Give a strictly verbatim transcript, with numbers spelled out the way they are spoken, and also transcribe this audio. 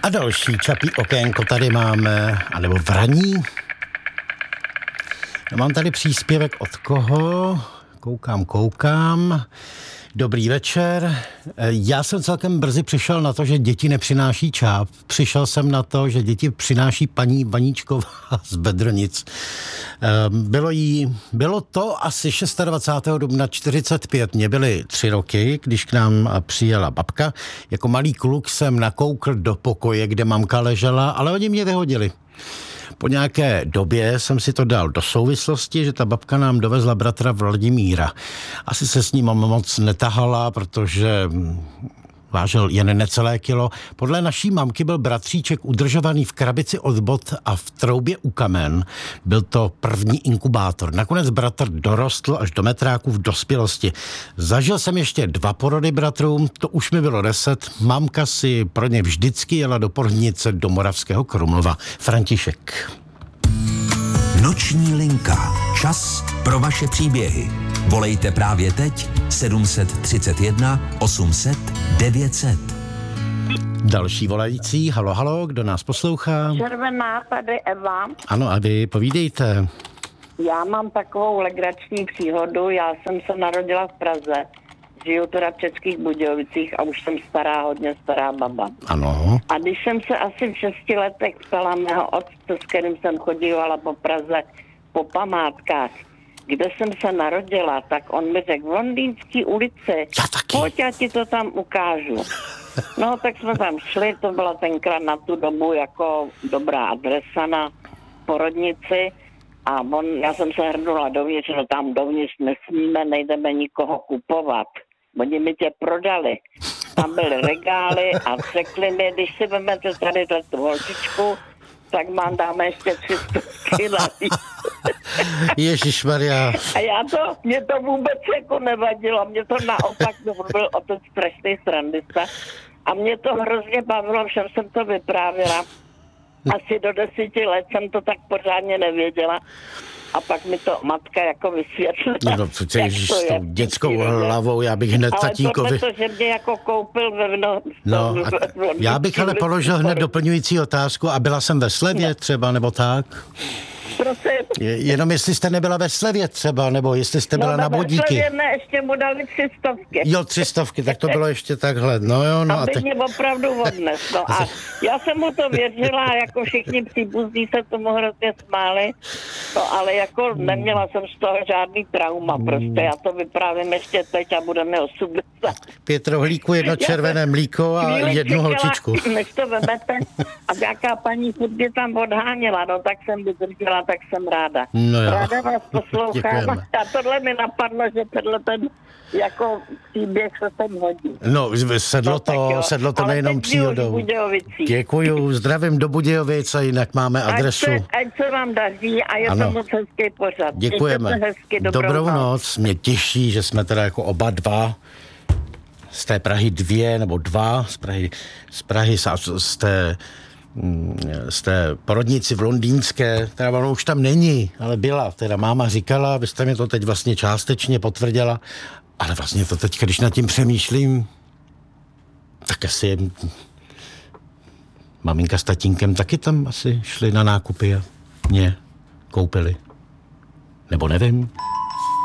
A další Čapí okénko tady máme, anebo vraní. No, mám tady příspěvek od koho? Koukám, koukám. Dobrý večer. Já jsem celkem brzy přišel na to, že děti nepřináší čáp. Přišel jsem na to, že děti přináší paní Vaníčková z Bedronic. Bylo jí, bylo to asi dvacátého šestého dubna čtyřicet pět. Mně byly tři roky, když k nám přijela babka. Jako malý kluk jsem nakoukl do pokoje, kde mamka ležela, ale oni mě vyhodili. Po nějaké době jsem si to dal do souvislosti, že ta babka nám dovezla bratra Vladimíra. Asi se s ním moc netahala, protože vážil jen necelé kilo. Podle naší mamky byl bratříček udržovaný v krabici od bot a v troubě u kamen. Byl to první inkubátor. Nakonec bratr dorostl až do metráku v dospělosti. Zažil jsem ještě dva porody bratrů, to už mi bylo deset. Mamka si pro ně vždycky jela do porodnice do Moravského Krumlova. František. Noční linka. Čas pro vaše příběhy. Volejte právě teď sedm set třicet jedna osm set devět set. Další volající. Halo, halo, kdo nás poslouchá? Červená, tady Eva. Ano, a vy povídejte. Já mám takovou legrační příhodu. Já jsem se narodila v Praze. Žiju teda v Českých Budějovicích a už jsem stará, hodně stará baba. Ano. A když jsem se asi v šesti letech ptala mého otce, s kterým jsem chodívala po Praze po památkách, kde jsem se narodila, tak on mi řekl, v Londýnské ulici, pojď, já ti to tam ukážu. No, tak jsme tam šli, to byla tenkrát na tu dobu jako dobrá adresa na porodnici a on, já jsem se hrnula dovnitř, no tam dovnitř nesmíme, nejdeme nikoho kupovat. Oni mi tě prodali. Tam byly regály a řekli mi, když si vezmete tady tu holčičku, tak mám dáme ještě tři stovky navíc. Ježišmarja. A já to, mě to vůbec jako nevadilo, mě to naopak, to byl otec strašný srandista a mě to hrozně bavilo, všem jsem to vyprávěla. Asi do deseti let jsem to tak pořádně nevěděla. A pak mi to matka jako vysvětlila. No, no přece ježiš, s tou dětskou hlavou, já bych hned ale tatínkovi... Ale to, že mě jako koupil ve vno... No, a já bych ale položil hned doplňující otázku a byla jsem ve Slevě třeba, nebo tak? Prosím. Je, jenom jestli jste nebyla ve Slevě třeba, nebo jestli jste byla no, na Bodíky. No, ve Slevě ne, ještě mu dali tři stovky. Jo, tři stovky, tak to bylo ještě takhle. No jo, no. Aby a te... mě opravdu odnes, no. A já jsem mu to věřila, jako všichni příbuzní se tomu hrozně smáli, no ale jako neměla jsem z toho žádný trauma, prostě já to vyprávím ještě teď a bude mi osmdesát. Pět rohlíků, jedno červené mlíko a jednu holčičku. Než to vemete a nějaká paní furt mě tam odháněla, no tak jsem vydržela, tak jsem ráda. No ráda vás poslouchám. A tohle mi napadlo, že tenhle ten jako příběh se sem hodí. No, sedlo no, to, sedlo to nejenom příhodou. Děkuju, zdravím do Budějovic a jinak máme adresu. Ať se, ať se vám daří a je ano. To moc hezký pořad. Děkujeme. Hezky, dobrou, dobrou noc. noc. Mě těší, že jsme teda jako oba dva z té Prahy dvě nebo dva, z Prahy, z Prahy, z té z té porodnici v Londýnské, teda ono už tam není, ale byla, teda máma říkala, abyste mi to teď vlastně částečně potvrdila, ale vlastně to teď, když nad tím přemýšlím, tak asi maminka s tatínkem taky tam asi šli na nákupy a mě koupili. Nebo nevím.